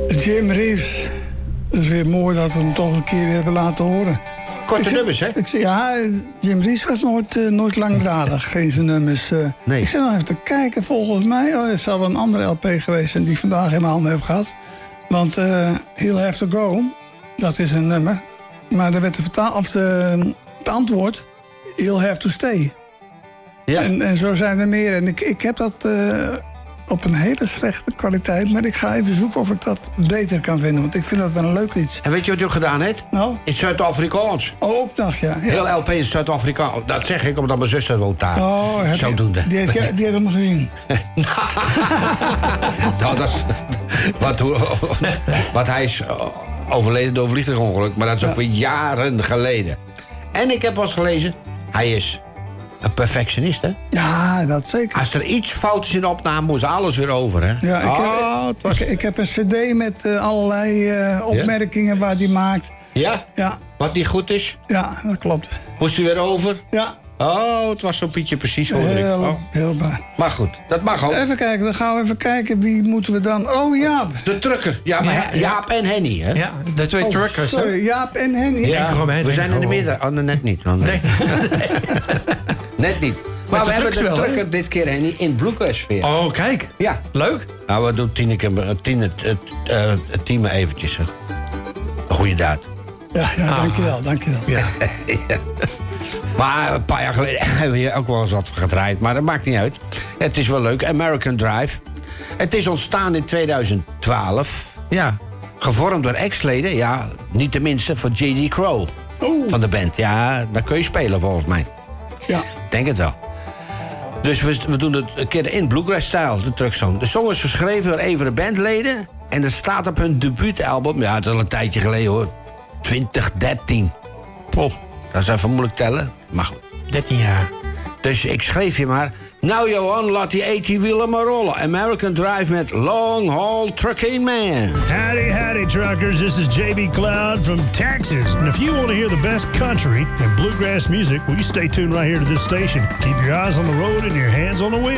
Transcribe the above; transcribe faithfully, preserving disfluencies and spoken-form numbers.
Jim Reeves. Het is weer mooi dat we hem toch een keer weer hebben laten horen. Korte ik, nummers, hè? Ik, ja, Jim Reeves was nooit, uh, nooit langdradig. Geen zijn nummers. Uh, nee. Ik zit nog even te kijken. Volgens mij oh, het zou wel een andere L P geweest zijn die ik vandaag in mijn handen heb gehad. Want uh, He'll Have To Go, dat is een nummer. Maar daar werd de vertaal, of de, het antwoord He'll Have To Stay. Ja. En, en zo zijn er meer. En ik, ik heb dat uh, op een hele slechte kwaliteit. Maar ik ga even zoeken of ik dat beter kan vinden. Want ik vind dat een leuk iets. En weet je wat je gedaan hebt? Nou? In Zuid-Afrikaans. Oh, ook nog, ja. ja. Heel L P in Zuid-Afrikaans. Dat zeg ik omdat mijn zuster woont daar. Oh, heb zodoende. Je, die, die, die heb ik nog gezien. Nou, dat is... Wat, wat hij is overleden door een vliegtuigongeluk. Maar dat is ook ja. weer jaren geleden. En ik heb wel eens gelezen... Hij is een perfectionist, hè? Ja, dat zeker. Als er iets fout is in de opname, moet alles weer over, hè? Ja, ik, oh, heb, was... ik, ik heb een cd met uh, allerlei uh, opmerkingen ja? waar hij maakt. Ja? Ja. Wat niet goed is? Ja, dat klopt. Moest hij weer over? Ja. Oh, het was zo'n Pietje precies, hoor ik. Heel, Oh. heel baar. Maar goed, dat mag ook. Even kijken, dan gaan we even kijken. Wie moeten we dan... Oh, Jaap. De trucker. Ja, maar ja, Jaap en Henny, hè? Ja, de twee oh, truckers. Sorry, hè? Jaap en Henny. Ja, Henny. we zijn in de midden. Oh, net niet. Oh, nee. Nee. Net niet. Maar, maar we hebben de wel, trucker hè? dit keer, Henny, in bluegrass sfeer. Oh, kijk. Ja. Leuk. Nou, we doen Tineke, Tine, het, uh, het team eventjes. Een goede daad. Ja, ja Ah. dankjewel, dankjewel. Ja. Ja. Maar een paar jaar geleden hebben we ook wel eens wat gedraaid. Maar dat maakt niet uit. Het is wel leuk. American Drive. Het is ontstaan in tweeduizend twaalf. Ja. Gevormd door ex-leden. Ja, niet de minste, voor J D Crowe. Oeh. Van de band. Ja, daar kun je spelen volgens mij. Ja. Denk het wel. Dus we, we doen het een keer in bluegrass-stijl, de trucksong. De song is geschreven door een van de bandleden. En het staat op hun debuutalbum. Ja, het is al een tijdje geleden hoor. twintig dertien. Oh, dat is even moeilijk tellen. Maar goed. dertien jaar. Dus ik schreef je maar... Nou Johan, laat die eighty-wheeler maar rollen. American Drive met Long Haul Trucking Man. Howdy, howdy, truckers. This is J B Cloud from Texas. And if you want to hear the best country and bluegrass music, well, you stay tuned right here to this station. Keep your eyes on the road and your hands on the wheel.